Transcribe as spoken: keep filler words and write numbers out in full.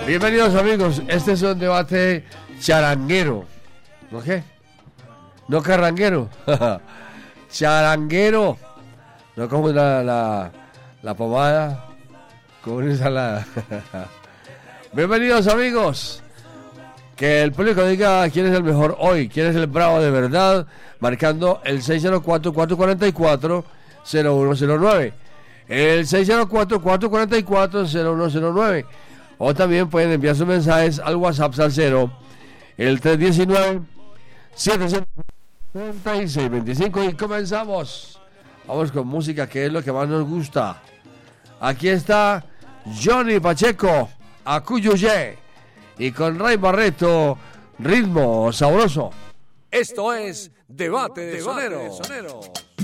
Bienvenidos amigos, este es un debate charanguero. ¿No qué? No carranguero. Charanguero. No como la, la, la pomada con una ensalada. Bienvenidos amigos. Que el público diga quién es el mejor hoy, quién es el bravo de verdad, marcando el seis cero cuatro, cuatro cuatro cuatro, cero uno cero nueve. El seis cero cuatro, cuatro cuatro cuatro, cero uno cero nueve. O también pueden enviar sus mensajes al WhatsApp Salsero, el tres uno nueve, siete cero seis seis dos cinco. Y comenzamos. Vamos con música, que es lo que más nos gusta. Aquí está Johnny Pacheco, Acuyuyé, y con Ray Barreto, Ritmo Sabroso. Esto es Debate de Sonero.